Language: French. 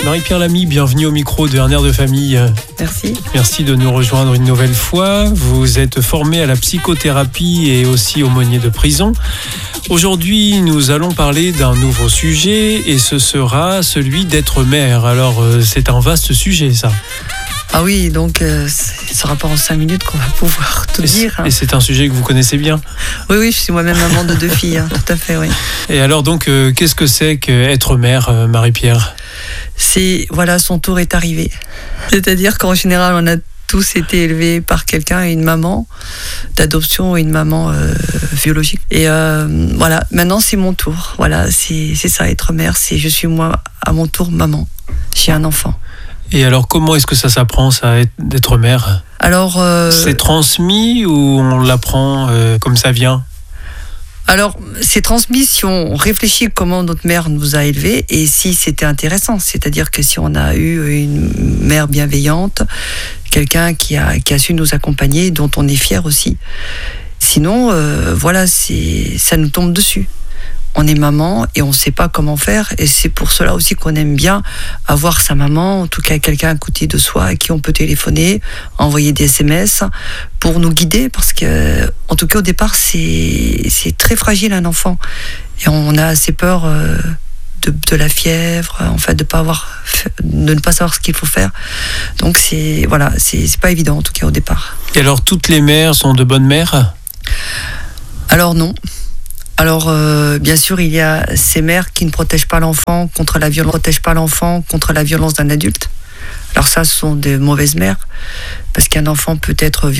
Marie-Pierre Lamy, bienvenue au micro de Un air de famille. Merci. Merci de nous rejoindre une nouvelle fois. Vous êtes formée à la psychothérapie et aussi aumônier de prison. Aujourd'hui, nous allons parler d'un nouveau sujet et ce sera celui d'être mère. Alors, c'est un vaste sujet, ça. Ah oui, donc ce ne sera pas en 5 minutes qu'on va pouvoir tout dire. Et c'est un sujet que vous connaissez bien. Oui, je suis moi-même maman de 2 filles, tout à fait, oui. Et alors donc, qu'est-ce que c'est qu'être mère, Marie-Pierre ? C'est, voilà, son tour est arrivé. C'est-à-dire qu'en général, on a tous été élevés par quelqu'un, une maman d'adoption ou une maman biologique. Et voilà, maintenant c'est mon tour. Voilà, c'est ça, être mère, c'est je suis moi à mon tour maman. J'ai un enfant. Et alors, comment est-ce que ça s'apprend, ça, d'être mère ? Alors, c'est transmis ou on l'apprend comme ça vient ? Alors, c'est transmis si on réfléchit comment notre mère nous a élevés et si c'était intéressant. C'est-à-dire que si on a eu une mère bienveillante, quelqu'un qui a su nous accompagner, dont on est fier aussi. Sinon, voilà, ça nous tombe dessus. On est maman et on ne sait pas comment faire, et c'est pour cela aussi qu'on aime bien avoir sa maman, en tout cas quelqu'un à côté de soi à qui on peut téléphoner, envoyer des SMS pour nous guider, parce que en tout cas au départ c'est très fragile un enfant et on a assez peur de la fièvre, en fait de ne pas savoir ce qu'il faut faire. Donc c'est pas évident en tout cas au départ. Et alors toutes les mères sont de bonnes mères ? Alors non. Alors, bien sûr, il y a ces mères qui ne protègent pas l'enfant contre la violence d'un adulte. Alors ça, ce sont des mauvaises mères, parce qu'un enfant peut être violent